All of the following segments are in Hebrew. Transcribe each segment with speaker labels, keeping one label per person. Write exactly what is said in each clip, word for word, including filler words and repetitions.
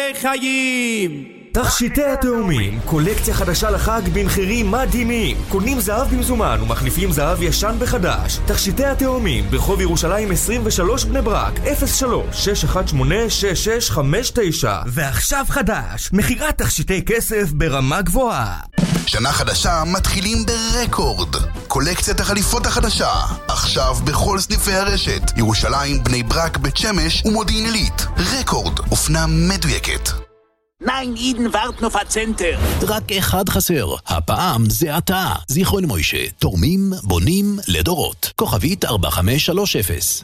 Speaker 1: חיים.
Speaker 2: תכשיטי התאומים, קולקציה חדשה לחג במחירים מדהימים. קונים זהב במזומן ומחליפים זהב ישן בחדש. תכשיטי התאומים ברחוב ירושלים עשרים ושלוש בני ברק, אפס שלוש שש אחת שמונה שש שש חמש תשע. ועכשיו חדש, מחירת תכשיטי כסף ברמה גבוהה.
Speaker 3: שנה חדשה מתחילים ברקורד. קולקציית החליפות החדשה, עכשיו בכל סניפי הרשת, ירושלים, בני ברק, בית שמש ומודיעין עילית. רקורד, אופנה מדויקת.
Speaker 1: Nein, Eden warten auf ein Center.
Speaker 4: רק אחד חסר, הפעם זה אתה. זיכרון מוישה, תורמים, בונים, לדורות. כוכבית ארבע חמש שלוש אפס.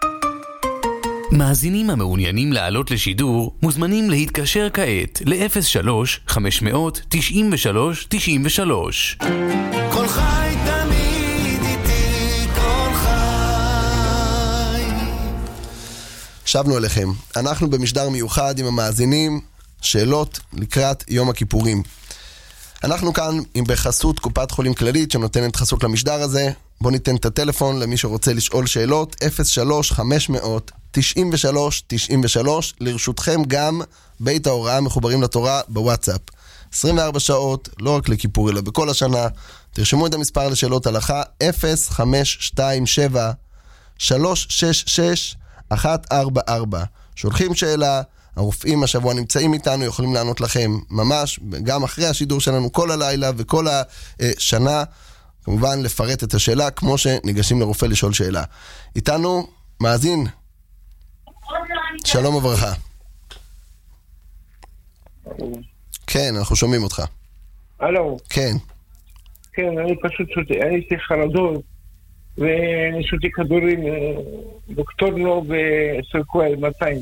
Speaker 5: מאזינים המעוניינים לעלות לשידור מוזמנים להתקשר כעת ל-אפס שלוש חמש מאות תשעים ושלוש תשעים ושלוש.
Speaker 1: כל חי תמיד איתי, כל חי.
Speaker 6: שבנו אליכם. אנחנו במשדר מיוחד עם המאזינים, שאלות לקראת יום הכיפורים. אנחנו כאן עם בחסות קופת חולים כללית שנותנת חסות למשדר הזה. בוא ניתן את הטלפון למי שרוצה לשאול שאלות, אפס שלוש חמש מאות תשעים ושלוש תשעים ושלוש. לרשותכם גם בית ההוראה מחוברים לתורה בוואטסאפ. עשרים וארבע שעות, לא רק לכיפור אלא בכל השנה. תרשמו את המספר לשאלות הלכה, אפס חמש שתיים שבע שלוש שש שש אחת ארבע ארבע. שולחים שאלה, הרופאים השבוע נמצאים איתנו, יכולים לענות לכם ממש, גם אחרי השידור שלנו כל הלילה וכל השנה, כמובן לפרט את השאלה כמו שניגשים לרופא לשאול שאלה. איתנו מאזין. שלום וברכה. כן, אנחנו שומעים אותך.
Speaker 7: הלו.
Speaker 6: כן.
Speaker 7: כן, אני פשוט שותי, אני יש לי חרדות, ואני שותי כדורים, דוקטורנו וסרקואל, מאתיים.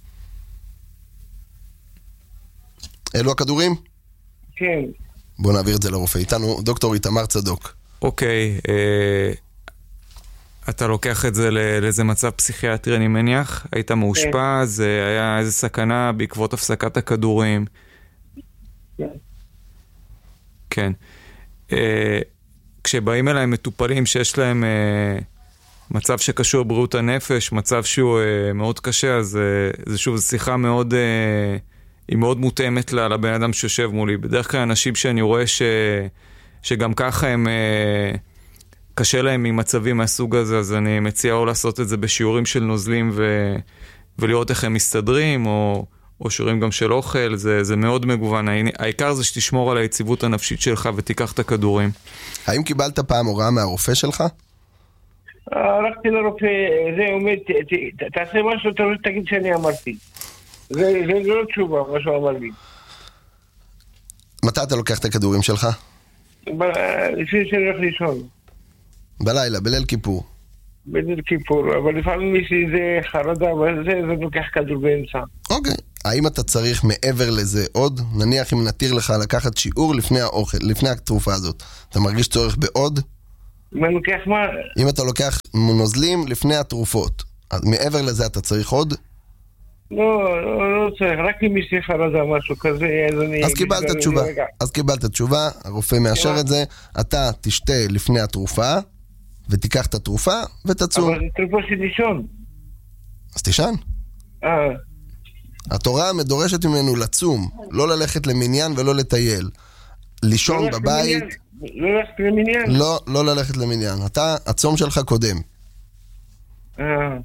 Speaker 6: אלו הכדורים?
Speaker 7: כן.
Speaker 6: בוא נעביר את זה לרופא. איתנו דוקטור איתמר צדוק.
Speaker 8: אוקיי, אה, אתה לוקח את זה לאיזה מצב פסיכיאטרי, אני מניח? היית מאושפז, כן. היה איזה סכנה בעקבות הפסקת הכדורים?
Speaker 7: כן.
Speaker 8: כן. אה, כשבאים אליי מטופלים שיש להם אה, מצב שקשור בריאות הנפש, מצב שהוא אה, מאוד קשה, אז אה, זה שוב, זו שיחה מאוד... אה, היא מאוד מותאמת לבן אדם שיושב מולי. בדרך כלל אנשים שאני רואה ש... שגם ככה הם קשה להם ממצבים מהסוג הזה, אז אני מציע או לעשות את זה בשיעורים של נוזלים ו... ולראות איך הם מסתדרים, או, או שיעורים גם של אוכל, זה, זה מאוד מגוון. העיקר זה שתשמור על היציבות הנפשית שלך ותיקח את הכדורים.
Speaker 6: האם קיבלת פעם הוראה מהרופא שלך?
Speaker 7: הלכתי לרופא, זה עומד, תעשה משהו, אתה לא תגיד שאני אמרתי. זה, זה לא תשובה, מה שהוא אמר לי.
Speaker 6: מתי אתה לוקח את הכדורים שלך?
Speaker 7: ב... לפני שאני הולך לישון.
Speaker 6: בלילה, בליל כיפור.
Speaker 7: בליל כיפור, אבל לפעמים יש לי איזה חרדה, אבל זה, זה לוקח כדור באמצע.
Speaker 6: אוקיי. האם אתה צריך מעבר לזה עוד? נניח אם נתיר לך לקחת שיעור לפני האוכל, לפני התרופה הזאת. אתה מרגיש צורך בעוד?
Speaker 7: אם אני לוקח מה?
Speaker 6: אם אתה לוקח נוזלים לפני התרופות, אז מעבר לזה אתה צריך עוד?
Speaker 7: לא, לא, לא צריך, רק אם יש לי חרדה משהו כזה, אז אני...
Speaker 6: אז קיבלת תשובה, אז קיבלת תשובה, הרופא מאשר את זה, אתה תשתה לפני התרופה, ותיקח את התרופה, ותצום.
Speaker 7: אבל זה תרופה של לישון.
Speaker 6: אז תישן.
Speaker 7: אה.
Speaker 6: התורה מדורשת ממנו לצום, לא ללכת למניין ולא לטייל. לישון בבית...
Speaker 7: לא ללכת למניין?
Speaker 6: לא, לא ללכת למניין. אתה, הצום שלך קודם.
Speaker 7: אה.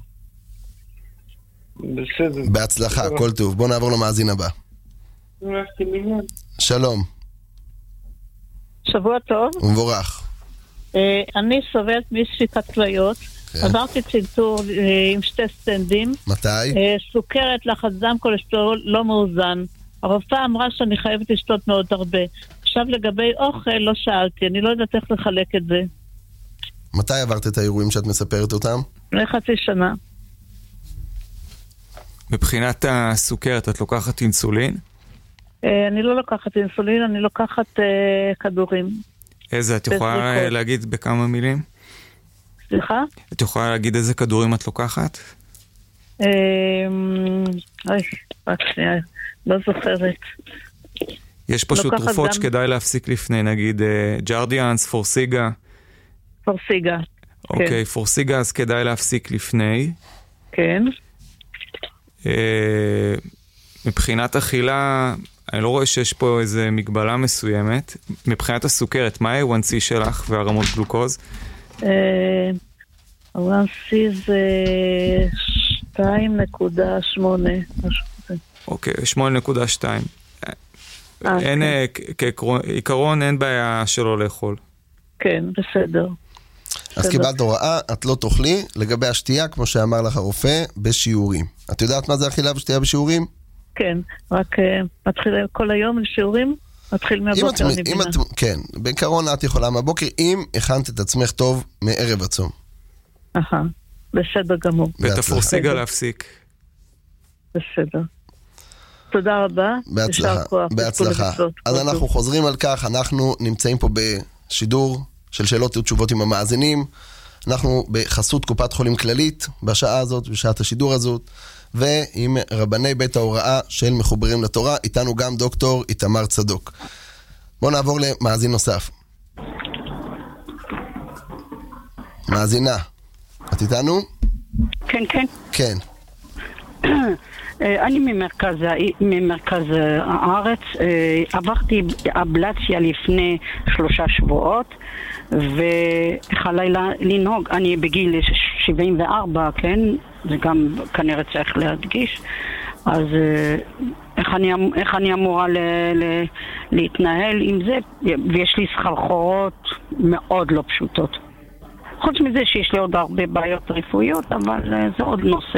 Speaker 7: בסדר.
Speaker 6: בהצלחה, כל טוב. בוא נעבור למאזין הבא. שלום.
Speaker 9: שבוע טוב.
Speaker 6: ומבורך.
Speaker 9: אני סובלת משחיקת כליות. עברתי צנתור עם שתי סטנדים.
Speaker 6: מתי?
Speaker 9: סוכרת, לחץ דם, כולסטרול לא מאוזן. הרופאה אמרה שאני חייבת לשתות מאוד הרבה. עכשיו לגבי אוכל לא שאלתי, אני לא יודעת איך לחלק את זה.
Speaker 6: מתי עברת את האירועים שאת מספרת אותם?
Speaker 9: לחצי שנה.
Speaker 8: מבחינת הסוכרת, את לוקחת אינסולין?
Speaker 9: אני לא לוקחת אינסולין, אני לוקחת כדורים. איזה,
Speaker 8: את יכולה להגיד בכמה מילים?
Speaker 9: סליחה?
Speaker 8: את יכולה להגיד איזה כדורים את לוקחת?
Speaker 9: אוי, רק שנייה, לא זוכרת.
Speaker 8: יש פשוט תרופות שכדאי להפסיק לפני, נגיד ג'רדיאנס, פורסיגה.
Speaker 9: פורסיגה.
Speaker 8: אוקיי, פורסיגה אז כדאי להפסיק לפני.
Speaker 9: כן.
Speaker 8: מבחינת אכילה, אני לא רואה שיש פה איזו מגבלה מסוימת. מבחינת הסוכרת, מה ה-איי וואן סי שלך והרמות גלוקוז?
Speaker 9: ה-איי וואן סי זה שתיים נקודה שמונה.
Speaker 8: אוקיי, שמונה נקודה שתיים. אין, כעיקרון אין בעיה שלא לאכול.
Speaker 9: כן, בסדר.
Speaker 6: אז קיבלת הוראה, את לא תאכלי, לגבי השתייה, כמו שאמר לך הרופא, בשיעורים. את יודעת מה זה אכילה ושתייה בשיעורים?
Speaker 9: כן, רק מתחיל כל היום לשיעורים, מתחיל מהבוקר, אני בינה.
Speaker 6: כן, בעיקרון את יכולה מהבוקר, אם הכנת את עצמך טוב מערב הצום.
Speaker 9: אהה, בסדר גמור.
Speaker 8: ואת הפורסיגה להפסיק.
Speaker 9: בסדר. תודה רבה.
Speaker 6: בהצלחה, בהצלחה. אז אנחנו חוזרים על כך, אנחנו נמצאים פה בשידור של שאלות ותשובות עם המאזינים, אנחנו בחסות קופת חולים כללית, בשעה הזאת, בשעת השידור הזאת, ועם רבני בית ההוראה של מחוברים לתורה, איתנו גם דוקטור איתמר צדוק. בואו נעבור למאזין נוסף. מאזינה, את איתנו?
Speaker 10: כן, כן.
Speaker 6: כן.
Speaker 10: אני ממרכז, ממרכז הארץ, עברתי אבלציה לפני שלושה שבועות, והחלילה לנהוג, אני בגיל שבעים וארבע, כן? זה גם כנראה צריך להדגיש, אז איך אני, איך אני אמורה ל, ל, להתנהל עם זה? ויש לי סחרחורות מאוד לא פשוטות. חוץ מזה שיש לי עוד הרבה בעיות רפואיות, אבל זה עוד נושא.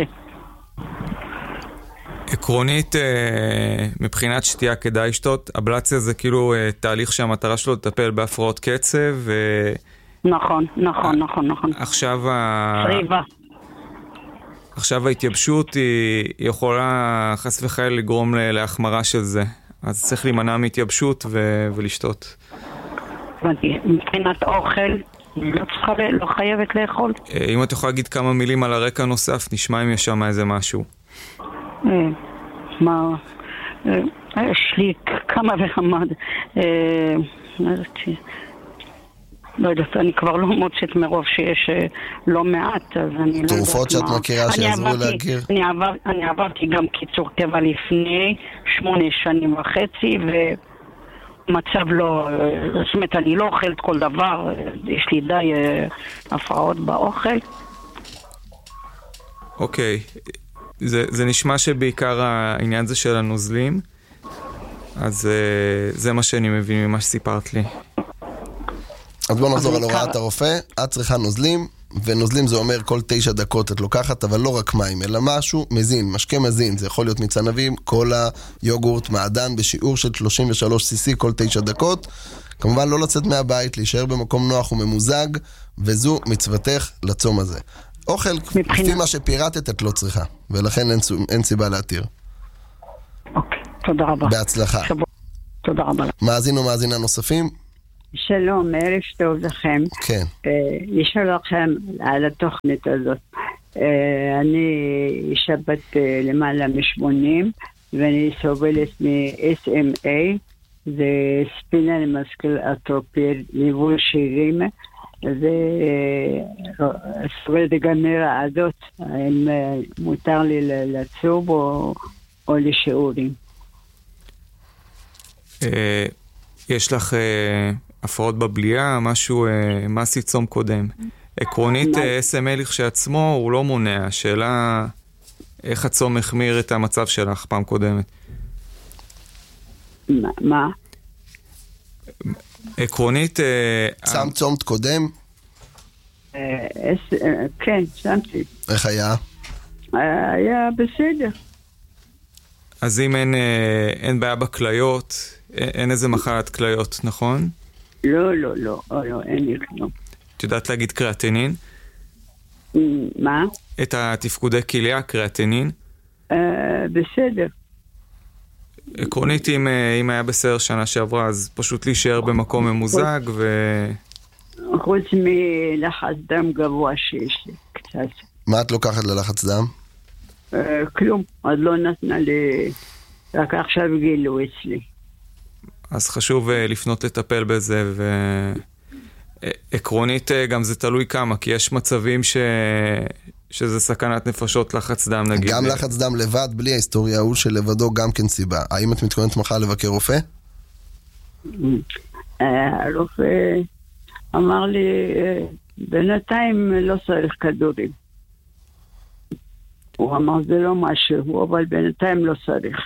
Speaker 8: עקרונית, מבחינת שתייה כדאי לשתות, אבלציה זה כאילו תהליך שהמטרה שלו לטפל בהפרעות קצב.
Speaker 10: נכון, נכון, נכון, נכון.
Speaker 8: עכשיו,
Speaker 10: סריבה.
Speaker 8: עכשיו ההתייבשות היא יכולה חס וחלילה לגרום להחמרה של זה. אז צריך להימנע מהתייבשות ו- ולשתות.
Speaker 10: מבחינת אוכל, לא צריכה, לא חייבת לאכול.
Speaker 8: אם את יכולה להגיד כמה מילים על הרקע נוסף, נשמע אם יש שם איזה משהו.
Speaker 10: מה, יש לי כמה וכמה, לא יודעת, אני כבר לא מוצאת מרוב שיש לא מעט, אז אני לא יודעת מה.
Speaker 6: תרופות שאת מכירה שיעזרו להכיר?
Speaker 10: אני עברתי גם קיצור קבע לפני שמונה שנים וחצי, ומצב לא, זאת אומרת, אני לא אוכלת כל דבר, יש לי די הפרעות באוכל.
Speaker 8: אוקיי. זה, זה נשמע שבעיקר העניין זה של הנוזלים, אז זה מה שאני מבין ממה שסיפרת לי.
Speaker 6: אז בואו נחזור על הוראת הרופא. את צריכה נוזלים, ונוזלים זה אומר כל תשע דקות את לוקחת, אבל לא רק מים, אלא משהו מזין, משקה מזין. זה יכול להיות מצנבים, קולה, יוגורט, מעדן, בשיעור של שלושים ושלוש סי סי כל תשע דקות. כמובן לא לצאת מהבית, להישאר במקום נוח וממוזג, וזו מצוותך לצום הזה. אוכל, לפי מה שפירטת, את לא צריכה, ולכן אין, אין סיבה להתיר.
Speaker 10: אוקיי, תודה רבה.
Speaker 6: בהצלחה.
Speaker 10: שבוע. תודה רבה.
Speaker 6: מאזין או מאזינה נוספים?
Speaker 11: שלום, ערב טוב לכם.
Speaker 6: כן.
Speaker 11: יש לכם על התוכנית הזאת. אני אישה בת למעלה מ-שמונים, ואני סובלת מ-אס אם איי, זה ספינל מסקל אטרופי, ניוול שירים, וסובלת גם מרעדות, אם מותר לי לצוב או, או לשיעורים.
Speaker 8: יש לך הפרעות בבליעה, משהו, מה עשית צום קודם? עקרונית, אס אם איי לכשעצמו הוא לא מונע. השאלה, איך הצום החמיר את המצב שלך פעם קודמת?
Speaker 11: מה?
Speaker 8: עקרונית...
Speaker 6: צם צום קודם?
Speaker 11: כן, צמתי.
Speaker 6: איך היה?
Speaker 11: היה בסדר.
Speaker 8: אז אם אין, אין בעיה בכליות, אין איזה מחלת כליות, נכון?
Speaker 11: לא, לא, לא, לא, אין לי כלום.
Speaker 8: את יודעת להגיד קריאטינין?
Speaker 11: מה?
Speaker 8: את התפקודי כליה, קריאטינין?
Speaker 11: בסדר.
Speaker 8: עקרונית, אם, אם היה בסדר שנה שעברה, אז פשוט להישאר במקום ממוזג ו...
Speaker 11: חוץ מלחץ דם גבוה שיש לי קצת.
Speaker 6: מה את לוקחת ללחץ דם?
Speaker 11: כלום, עוד לא נתנה לי, רק עכשיו גילו אצלי.
Speaker 8: אז חשוב לפנות לטפל בזה, ועקרונית גם זה תלוי כמה, כי יש מצבים ש... שזה סכנת נפשות, לחץ דם נגיד.
Speaker 6: גם לחץ דם לבד, בלי ההיסטוריה ההוא שלבדו גם כן סיבה. האם את מתכוונת מחר לבקר רופא?
Speaker 11: הרופא אמר לי, בינתיים לא צריך כדורים. הוא אמר, זה לא משהו, אבל בינתיים לא צריך.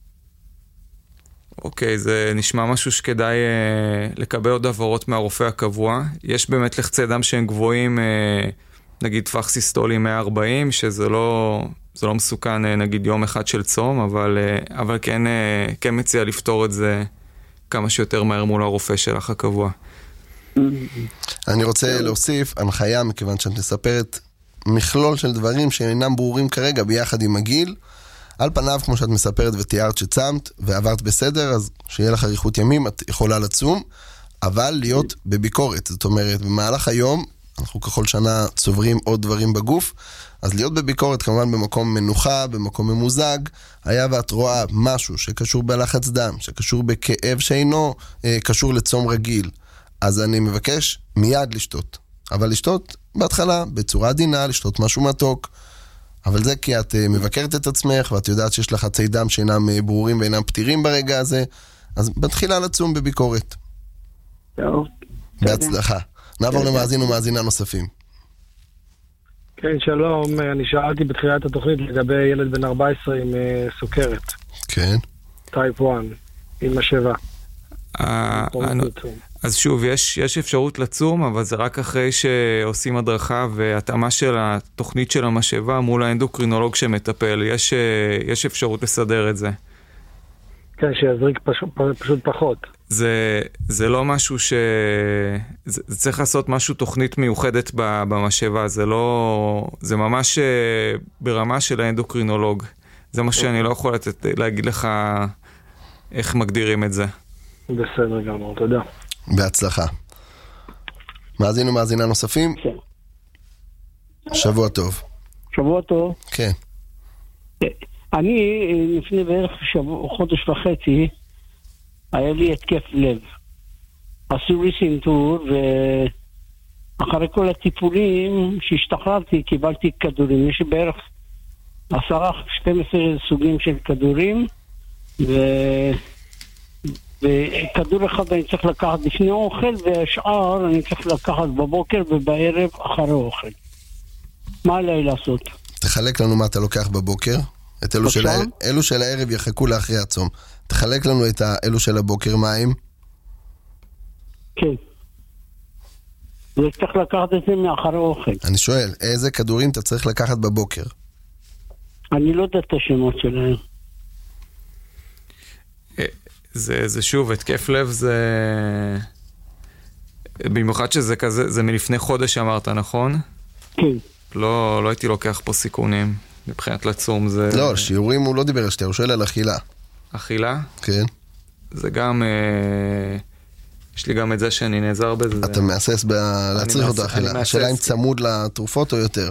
Speaker 8: אוקיי, זה נשמע משהו שכדאי אה, לקבל עוד עבורות מהרופא הקבוע. יש באמת לחצי דם שהם גבוהים, אה, נגיד טווח סיסטולי מאה וארבעים, שזה לא, זה לא מסוכן, אה, נגיד יום אחד של צום, אבל, אה, אבל כן, אה, כן מציע לפתור את זה כמה שיותר מהר מול הרופא שלך הקבוע.
Speaker 6: אני רוצה להוסיף הנחיה, מכיוון שאת מספרת מכלול של דברים שאינם ברורים כרגע ביחד עם הגיל. על פניו, כמו שאת מספרת ותיארת שצמת ועברת בסדר, אז שיהיה לך אריכות ימים, את יכולה לצום, אבל להיות בביקורת. זאת אומרת, במהלך היום, אנחנו ככל שנה צוברים עוד דברים בגוף, אז להיות בביקורת, כמובן במקום מנוחה, במקום ממוזג, היה ואת רואה משהו שקשור בלחץ דם, שקשור בכאב שאינו אה, קשור לצום רגיל, אז אני מבקש מיד לשתות. אבל לשתות בהתחלה, בצורה עדינה, לשתות משהו מתוק, אבל זה כי את מבקרת את עצמך, ואת יודעת שיש לך לחצי דם שאינם ברורים ואינם פתירים ברגע הזה, אז בתחילה לצום בביקורת.
Speaker 11: טוב.
Speaker 6: בהצלחה. נעבור למאזין ומאזינה נוספים.
Speaker 12: כן, שלום. אני שאלתי בתחילת התוכנית לגבי ילד בן ארבע עשרה עם סוכרת.
Speaker 6: כן.
Speaker 12: טייפ אחת, עם השבע.
Speaker 8: אז שוב, יש, יש אפשרות לצום, אבל זה רק אחרי שעושים הדרכה והתאמה של התוכנית של המשאבה מול האנדוקרינולוג שמטפל. יש, יש אפשרות לסדר את זה.
Speaker 12: כן, שיזריק פשוט, פשוט פחות.
Speaker 8: זה, זה לא משהו ש... זה, זה צריך לעשות משהו, תוכנית מיוחדת במשאבה. זה לא... זה ממש ברמה של האנדוקרינולוג. זה מה שאני לא יכול לתת, להגיד לך איך מגדירים את זה.
Speaker 12: בסדר גמור, תודה.
Speaker 6: בהצלחה. מאזין ומאזינה נוספים?
Speaker 12: כן.
Speaker 6: שבוע טוב.
Speaker 12: שבוע טוב.
Speaker 6: כן.
Speaker 12: אני לפני בערך שבוע, חודש וחצי, היה לי התקף לב. עשו לי סינטור, ואחרי כל הטיפולים שהשתחררתי, קיבלתי כדורים. יש בערך עשרה, שתים עשרה סוגים של כדורים, ו... וכדור אחד אני צריך לקחת לפני אוכל, והשאר אני צריך לקחת בבוקר ובערב אחרי אוכל. מה עליי לעשות?
Speaker 6: תחלק לנו מה אתה לוקח בבוקר. את אלו של, הערב, אלו של הערב יחכו לאחרי הצום. תחלק לנו את אלו של הבוקר מים.
Speaker 12: כן. זה צריך לקחת את זה מאחרי אוכל.
Speaker 6: אני שואל, איזה כדורים אתה צריך לקחת בבוקר?
Speaker 12: אני לא יודע את השמות שלהם.
Speaker 8: זה, זה שוב, התקף לב זה... במיוחד שזה כזה, זה מלפני חודש אמרת, נכון?
Speaker 12: כן.
Speaker 8: לא, לא הייתי לוקח פה סיכונים. מבחינת לצום זה...
Speaker 6: לא, שיעורים הוא לא דיבר על שתי, הוא שואל על אכילה.
Speaker 8: אכילה?
Speaker 6: כן.
Speaker 8: זה גם... אה, יש לי גם את זה שאני נעזר בזה.
Speaker 6: אתה מאסס ב... להצריך אותו אכילה. השאלה אם צמוד לתרופות או יותר?